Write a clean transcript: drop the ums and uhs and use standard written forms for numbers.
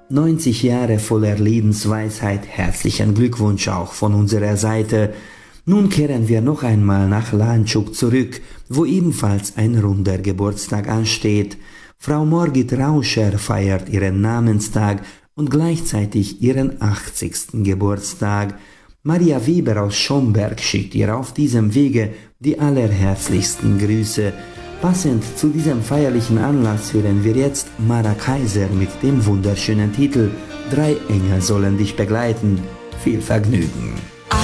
90 Jahre voller Lebensweisheit, herzlichen Glückwunsch auch von unserer Seite. Nun kehren wir noch einmal nach Lánchuk zurück, wo ebenfalls ein runder Geburtstag ansteht. Frau Margit Rauscher feiert ihren Namenstag und gleichzeitig ihren 80. Geburtstag. Maria Weber aus Schomberg schickt ihr auf diesem Wege die allerherzlichsten Grüße. Passend zu diesem feierlichen Anlass hören wir jetzt Mara Kaiser mit dem wunderschönen Titel »Drei Engel sollen dich begleiten«. Viel Vergnügen!